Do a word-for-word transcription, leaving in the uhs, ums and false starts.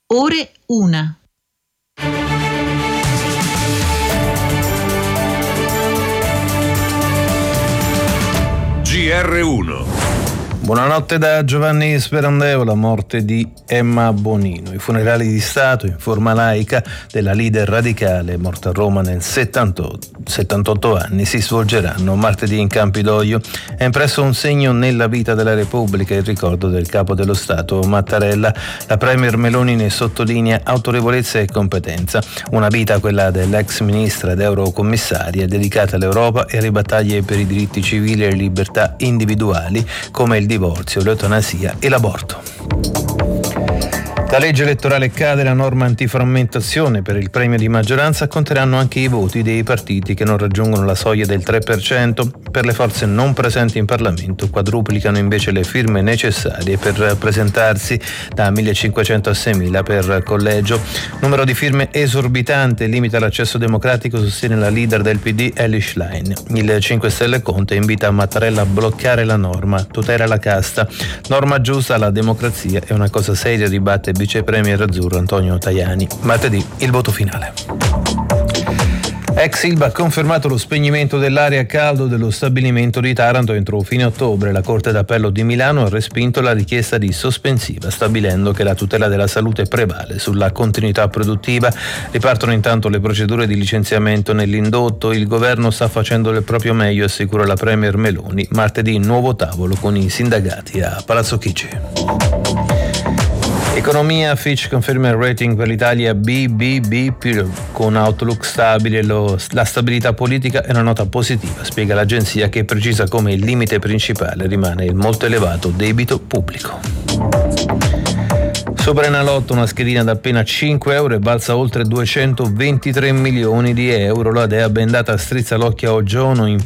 ore una. G R uno. Buonanotte da Giovanni Sperandeo. La morte di Emma Bonino. I funerali di Stato in forma laica della leader radicale morta a Roma nel settantotto anni si svolgeranno martedì in Campidoglio. È impresso un segno nella vita della Repubblica il ricordo del capo dello Stato Mattarella. La premier Meloni ne sottolinea autorevolezza e competenza. Una vita, quella dell'ex ministra ed eurocommissaria, dedicata all'Europa e alle battaglie per i diritti civili e le libertà individuali come il divorzio, l'eutanasia e l'aborto. La legge elettorale cade, la norma antiframmentazione per il premio di maggioranza conteranno anche i voti dei partiti che non raggiungono la soglia del tre per cento. Per le forze non presenti in Parlamento quadruplicano invece le firme necessarie per presentarsi, da millecinquecento a seimila per collegio. Numero di firme esorbitante, limita l'accesso democratico, sostiene la leader del P D Elly Schlein. Il cinque Stelle Conte invita Mattarella a bloccare la norma, tutela la casta. Norma giusta, la democrazia è una cosa seria, dibatte vice premier azzurro Antonio Tajani. Martedì il voto finale. Ex Ilva ha confermato lo spegnimento dell'area a caldo dello stabilimento di Taranto entro fine ottobre. La Corte d'Appello di Milano ha respinto la richiesta di sospensiva, stabilendo che la tutela della salute prevale sulla continuità produttiva. Ripartono intanto le procedure di licenziamento nell'indotto. Il governo sta facendo del proprio meglio, assicura la premier Meloni. Martedì nuovo tavolo con i sindacati a Palazzo Chigi. Economia, Fitch conferma il rating per l'Italia B B B più, con outlook stabile. Lo, la stabilità politica è una nota positiva, spiega l'agenzia, che precisa come il limite principale rimane il molto elevato debito pubblico. Sopraenalotto, una schedina da appena cinque euro e balza oltre duecentoventitré milioni di euro. La dea bendata strizza l'occhio a Ogiono in